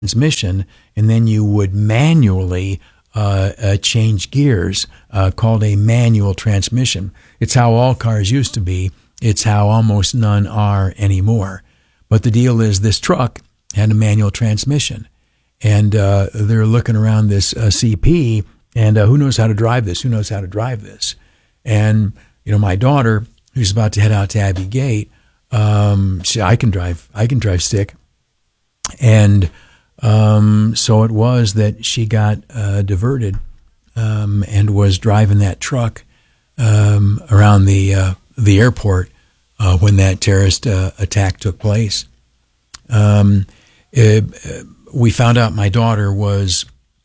transmission, and then you would manually change gears, called a manual transmission. It's how all cars used to be. It's how almost none are anymore. But the deal is this truck had a manual transmission, and they're looking around this CP, and who knows how to drive this? Who knows how to drive this? And my daughter, who's about to head out to Abbey Gate, I can drive stick, and so it was that she got diverted and was driving that truck around the airport when that terrorist attack took place. We found out my daughter was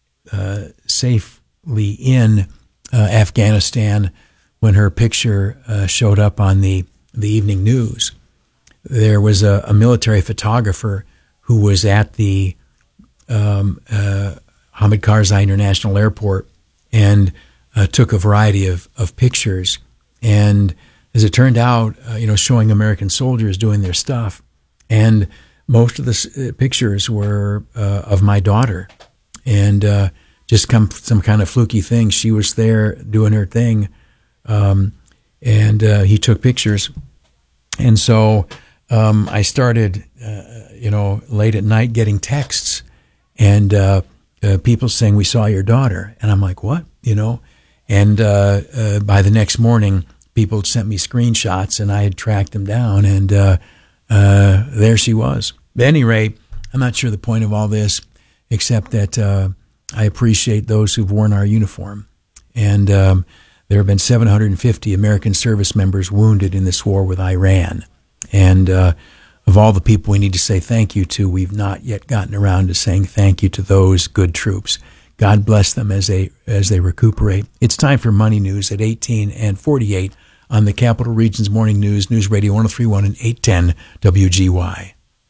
safely in Afghanistan when her picture showed up on the evening news. There was a military photographer who was at the Hamid Karzai International Airport and took a variety of pictures. And as it turned out, showing American soldiers doing their stuff. And most of the pictures were of my daughter. And just some kind of fluky thing. She was there doing her thing. And he took pictures. And so I started, late at night getting texts and people saying, "We saw your daughter." And I'm like, "What?" And by the next morning, people had sent me screenshots, and I had tracked them down, and there she was. At any rate, I'm not sure the point of all this, except that I appreciate those who've worn our uniform. And there have been 750 American service members wounded in this war with Iran. And of all the people we need to say thank you to, we've not yet gotten around to saying thank you to those good troops. God bless them as they recuperate. It's time for Money News at 18 and 48 on the Capital Region's Morning News, News Radio 103.1 and 810 WGY.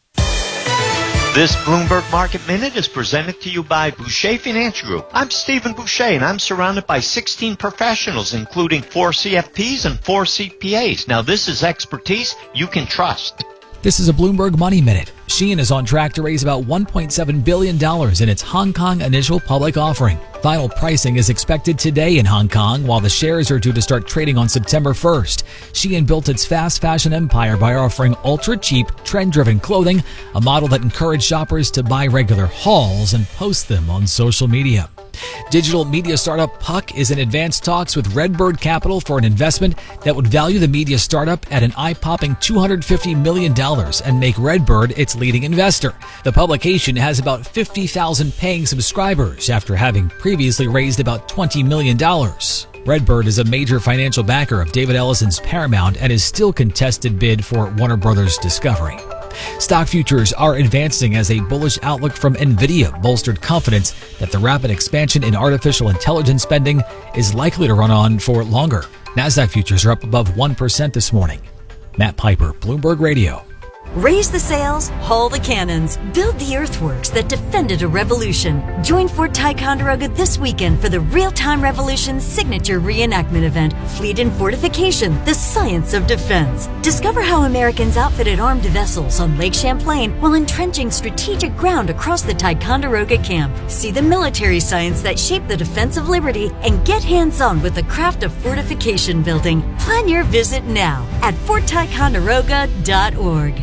This Bloomberg Market Minute is presented to you by Boucher Financial Group. I'm Stephen Boucher, and I'm surrounded by 16 professionals, including 4 CFPs and 4 CPAs. Now, this is expertise you can trust. This is a Bloomberg Money Minute. Shein is on track to raise about $1.7 billion in its Hong Kong initial public offering. Final pricing is expected today in Hong Kong, while the shares are due to start trading on September 1st. Shein built its fast fashion empire by offering ultra-cheap, trend-driven clothing, a model that encouraged shoppers to buy regular hauls and post them on social media. Digital media startup Puck is in advanced talks with Redbird Capital for an investment that would value the media startup at an eye-popping $250 million and make Redbird its leading investor. The publication has about 50,000 paying subscribers after having previously raised about $20 million. Redbird is a major financial backer of David Ellison's Paramount and is still contested bid for Warner Brothers Discovery. Stock futures are advancing as a bullish outlook from NVIDIA bolstered confidence that the rapid expansion in artificial intelligence spending is likely to run on for longer. Nasdaq futures are up above 1% this morning. Matt Piper, Bloomberg Radio. Raise the sails, haul the cannons, build the earthworks that defended a revolution. Join Fort Ticonderoga this weekend for the Real-Time Revolution signature reenactment event, Fleet and Fortification, the Science of Defense. Discover how Americans outfitted armed vessels on Lake Champlain while entrenching strategic ground across the Ticonderoga camp. See the military science that shaped the defense of liberty and get hands-on with the craft of fortification building. Plan your visit now at fortticonderoga.org.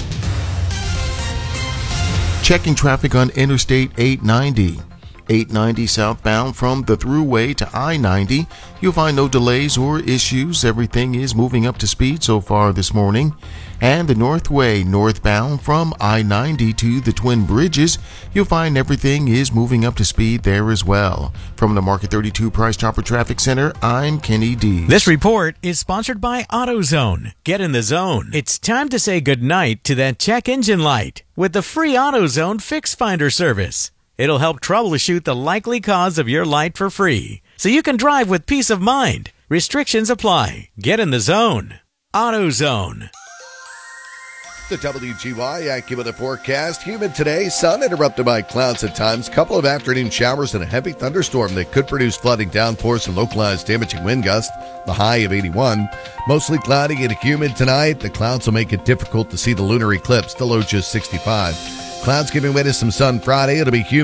Checking traffic on Interstate 890. 890 southbound from the Thruway to I-90. You'll find no delays or issues. Everything is moving up to speed so far this morning. And the Northway northbound from I-90 to the Twin Bridges. You'll find everything is moving up to speed there as well. From the Market 32 Price Chopper Traffic Center, I'm Kenny D. This report is sponsored by AutoZone. Get in the zone. It's time to say goodnight to that check engine light with the free AutoZone Fix Finder service. It'll help troubleshoot the likely cause of your light for free, so you can drive with peace of mind. Restrictions apply. Get in the zone. AutoZone. The WGY AccuWeather forecast. Humid today. Sun interrupted by clouds at times. Couple of afternoon showers and a heavy thunderstorm that could produce flooding, downpours, and localized damaging wind gusts. The high of 81. Mostly cloudy and humid tonight. The clouds will make it difficult to see the lunar eclipse. The low just 65. Clouds giving way to some sun Friday. It'll be humid.